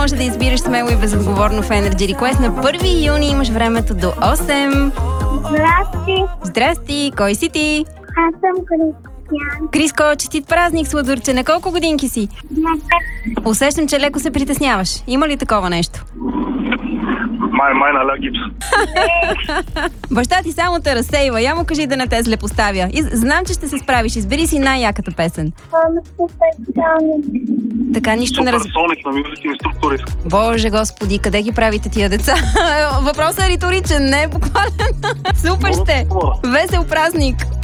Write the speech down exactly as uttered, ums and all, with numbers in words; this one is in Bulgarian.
може да избираш смело и безотговорно в Energy Request. На първи юни имаш времето до осем. Здрасти. Здрасти, кой си ти? Аз съм Кристиян. Криско, честит празник, сладурче. На колко годинки си? На пет. Усещам, че леко се притесняваш. Има ли такова нещо? Май, май на гипс. Баща ти само те разсейва. Я му кажи да не те злепоставя. И знам, че ще се справиш. Избери си най-яката песен. Така нищо не раз... Суперсоник на Music инструкторист. Боже господи, къде ги правите тия деца? Въпросът е риторичен, не е буквален. Супер сте! Весел празник!